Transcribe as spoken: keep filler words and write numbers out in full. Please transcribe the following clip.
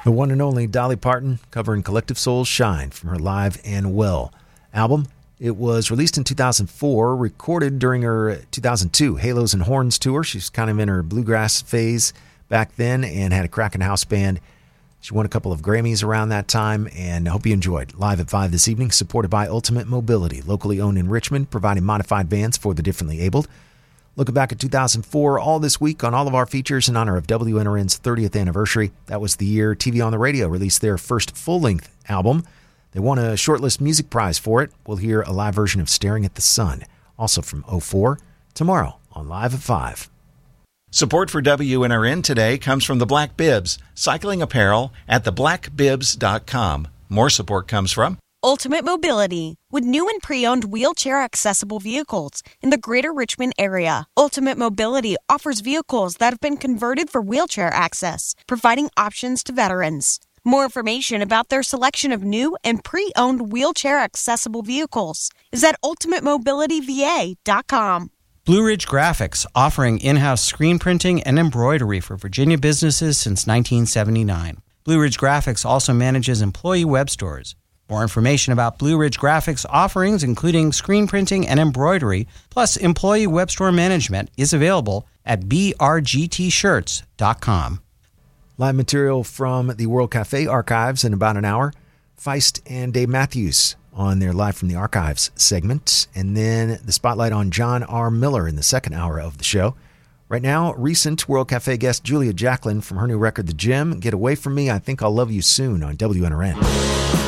The one and only Dolly Parton covering Collective Soul's Shine from her Live and Well album. It was released in two thousand four, recorded during her two thousand two Halos and Horns tour. She's kind of in her bluegrass phase back then and had a cracking house band. She won a couple of Grammys around that time, and I hope you enjoyed. Live at five this evening, supported by Ultimate Mobility, locally owned in Richmond, providing modified vans for the differently abled. Looking back at two thousand four, all this week on all of our features in honor of W N R N's thirtieth anniversary. That was the year T V on the Radio released their first full-length album. They won a Shortlist Music Prize for it. We'll hear a live version of Staring at the Sun, also from oh four, tomorrow on Live at five. Support for W N R N today comes from the Black Bibs, cycling apparel at the black bibs dot com. More support comes from Ultimate Mobility, with new and pre-owned wheelchair-accessible vehicles in the greater Richmond area. Ultimate Mobility offers vehicles that have been converted for wheelchair access, providing options to veterans. More information about their selection of new and pre-owned wheelchair-accessible vehicles is at ultimate mobility v a dot com. Blue Ridge Graphics, offering in-house screen printing and embroidery for Virginia businesses since nineteen seventy-nine. Blue Ridge Graphics also manages employee web stores. More information about Blue Ridge Graphics offerings, including screen printing and embroidery, plus employee web store management, is available at b r g t shirts dot com. Live material from the World Cafe archives in about an hour. Feist and Dave Matthews on their Live from the Archives segment, and then the spotlight on John R. Miller in the second hour of the show. Right now, recent World Cafe guest Julia Jacklin from her new record, The Gym, Get Away From Me, I Think I'll Love You Soon on W N R N.